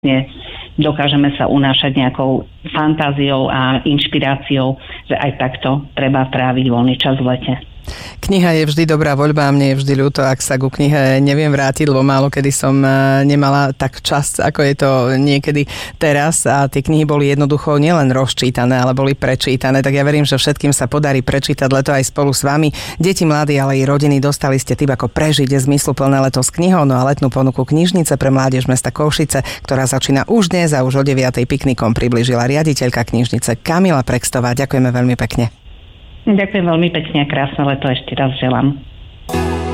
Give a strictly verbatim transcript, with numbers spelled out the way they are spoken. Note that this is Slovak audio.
dokážeme sa unášať nejakou fantáziou a inšpiráciou, že aj takto treba tráviť voľný čas v lete. Kniha je vždy dobrá voľba a mne je vždy ľúto, ak sa ku knihe neviem vrátiť, lebo málo kedy som nemala tak čas, ako je to niekedy teraz, a tie knihy boli jednoducho nielen rozčítané, ale boli prečítané, tak ja verím, že všetkým sa podarí prečítať leto aj spolu s vami. Deti, mladí, ale i rodiny, dostali ste tip, ako prežiť zmysluplné leto s knihou, no a letnú ponuku Knižnice pre mládež mesta Košice, ktorá začína už dnes a už o deviatej piknikom priblížila riaditeľka knižnice Kamila Prextová. Ďakujeme veľmi pekne. Ďakujem veľmi pekne a krásne leto ešte raz želám.